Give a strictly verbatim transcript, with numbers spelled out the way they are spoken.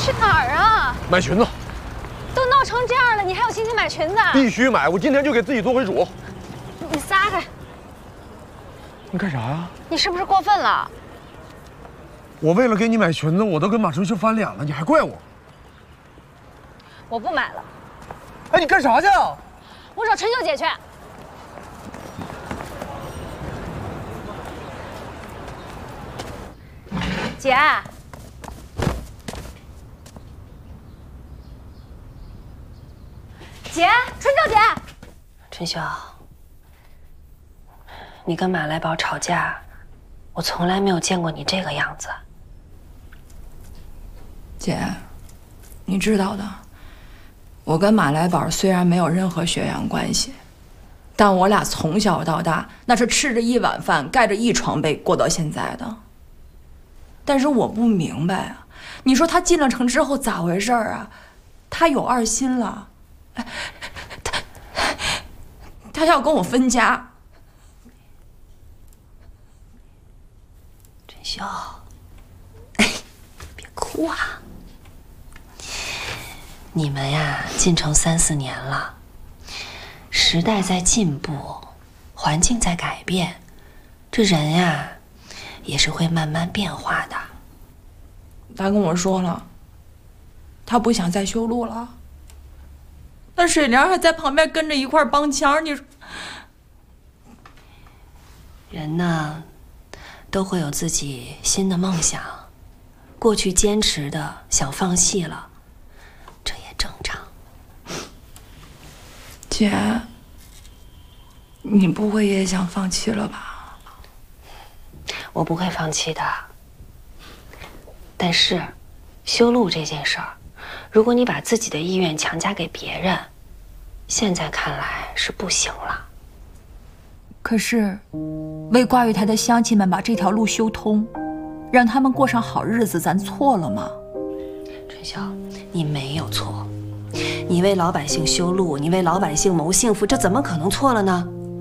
去哪儿啊？ 买裙子。 都闹成这样了，你还有心情买裙子？ 必须买！我今天就给自己做回主。 你撒开！ 你干啥呀？ 你是不是过分了？ 我为了给你买裙子，我都跟马春秀翻脸了，你还怪我？ 我不买了。 哎，你干啥去？ 我找春秀姐去。姐。姐，春秀姐。 春秀，你跟马来宝吵架，我从来没有见过你这个样子。 姐，你知道的，我跟马来宝虽然没有任何血缘关系，但我俩从小到大那是吃着一碗饭，盖着一床被过到现在的。但是我不明白啊，你说他进了城之后咋回事啊？他有二心了。他他要跟我分家。 春秀，哎，别哭啊！你们呀，进城三四年了，时代在进步，环境在改变，这人呀，也是会慢慢变化的。 他跟我说了，他不想再修路了。那水莲还在旁边跟着一块帮腔，你说， 人呢，都会有自己新的梦想，过去坚持的想放弃了，这也正常。 姐，你不会也想放弃了吧？ 我不会放弃的，但是，修路这件事儿，如果你把自己的意愿强加给别人，现在看来是不行了。 可是，为挂玉台的乡亲们把这条路修通，让他们过上好日子，咱错了吗？ 春秀，你没有错，你为老百姓修路，你为老百姓谋幸福，这怎么可能错了呢？